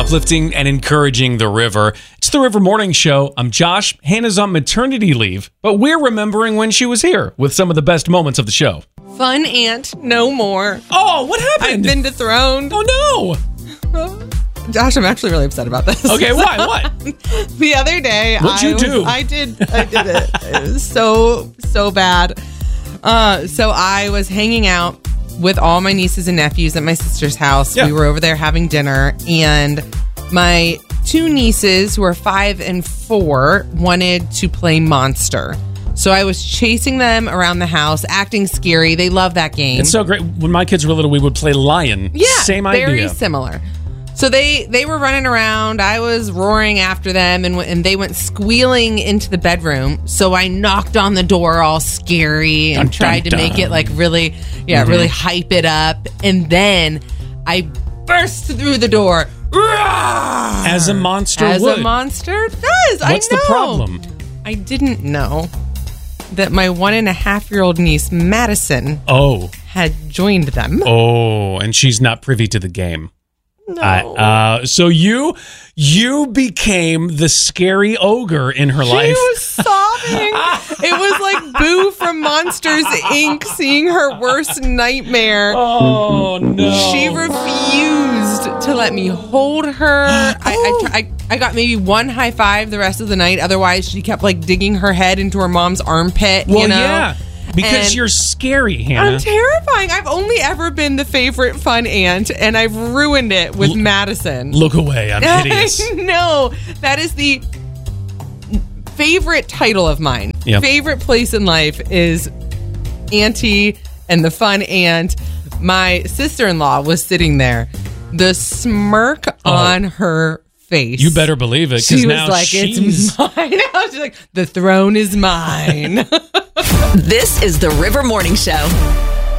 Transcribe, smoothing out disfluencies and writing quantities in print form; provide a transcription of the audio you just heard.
uplifting and encouraging the river. It's the River Morning Show. I'm Josh. Hannah's on maternity leave, but we're remembering when she was here with some of the best moments of the show. Fun aunt, no more. Oh, what happened? I've been dethroned. Oh, no. Josh, I'm actually really upset about this. Okay, why? What? The other day, What'd you do? I did it. It was so bad. So I was hanging out with all my nieces and nephews at my sister's house. Yeah. We were over there having dinner, and my two nieces, who are 5 and 4, wanted to play Monster. So I was chasing them around the house, acting scary. They love that game. It's so great. When my kids were little, we would play Lion. Yeah, Same idea. very similar. So they were running around. I was roaring after them, and they went squealing into the bedroom. So I knocked on the door all scary and tried to make it like really hype it up. And then I burst through the door. As a monster As would. a monster does. What's the problem? I didn't know that my 1.5-year-old niece, Madison, had joined them. Oh, and she's not privy to the game. No. So you became the scary ogre in her life. She was sobbing. It was like Boo from Monsters, Inc. seeing her worst nightmare. Oh, no. She refused to let me hold her. I got maybe one high five the rest of the night. Otherwise, she kept like digging her head into her mom's armpit. Well, you know? yeah. Because you're scary, Hannah. I'm terrifying. I've only ever been the favorite fun aunt, and I've ruined it with Madison. Look away. I'm hideous. No, that is the favorite title of mine. Yep. Favorite place in life is Auntie and the fun aunt. My sister-in-law was sitting there. The smirk on her face. You better believe it. She was now like, it's mine. I was like, the throne is mine. This is the River Morning Show.